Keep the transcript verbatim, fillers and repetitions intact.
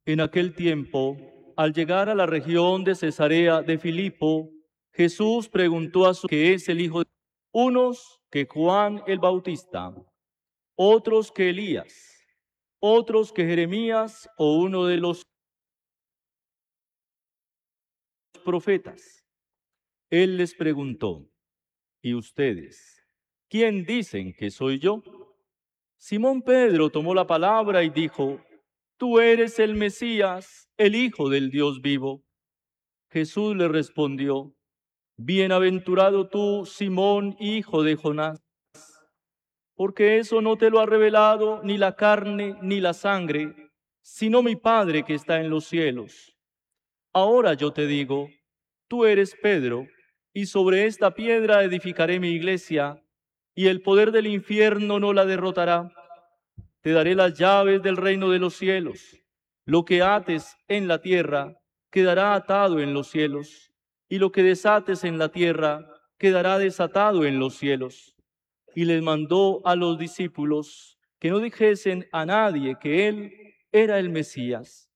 En aquel tiempo, al llegar a la región de Cesarea de Filipo, Jesús preguntó a su que es el Hijo de unos que Juan el Bautista, otros que Elías, otros que Jeremías o uno de los profetas. Él les preguntó, ¿y ustedes? ¿Quién dicen que soy yo? Simón Pedro tomó la palabra y dijo, tú eres el Mesías, el Hijo del Dios vivo. Jesús le respondió, bienaventurado tú, Simón, hijo de Jonás, porque eso no te lo ha revelado ni la carne ni la sangre, sino mi Padre que está en los cielos. Ahora yo te digo, tú eres Pedro, y sobre esta piedra edificaré mi iglesia, y el poder del infierno no la derrotará. Te daré las llaves del reino de los cielos. Lo que ates en la tierra quedará atado en los cielos, y lo que desates en la tierra quedará desatado en los cielos. Y les mandó a los discípulos que no dijesen a nadie que él era el Mesías.